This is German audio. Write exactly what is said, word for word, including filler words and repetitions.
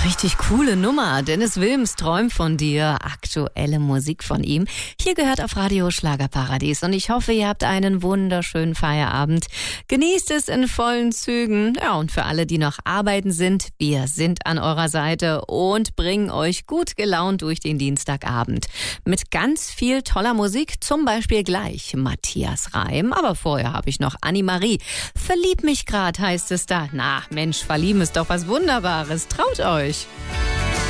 Richtig coole Nummer. Dennis Wilms träumt von dir. Aktuelle Musik von ihm. Hier gehört auf Radio Schlagerparadies. Und ich hoffe, ihr habt einen wunderschönen Feierabend. Genießt es in vollen Zügen. Ja, und für alle, die noch arbeiten sind, wir sind an eurer Seite und bringen euch gut gelaunt durch den Dienstagabend. Mit ganz viel toller Musik. Zum Beispiel gleich Matthias Reim. Aber vorher habe ich noch Annemarie. Verlieb mich grad, heißt es da. Na, Mensch, verlieben ist doch was Wunderbares. Traut euch.